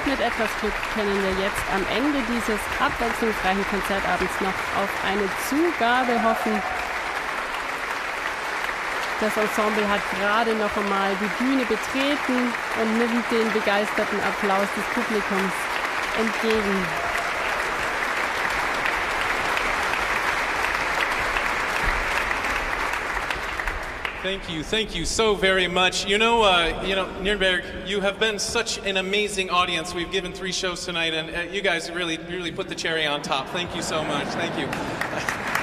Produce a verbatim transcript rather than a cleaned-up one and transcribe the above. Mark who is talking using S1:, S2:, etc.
S1: Und mit etwas Glück können wir jetzt am Ende dieses abwechslungsreichen Konzertabends noch auf eine Zugabe hoffen. Das Ensemble hat gerade noch einmal die Bühne betreten und nimmt den begeisterten Applaus des Publikums entgegen.
S2: Thank you, thank you so very much. You know, uh, you know, Nürnberg, you have been such an amazing audience. We've given three shows tonight, and uh, you guys really, really put the cherry on top. Thank you so much. Thank you.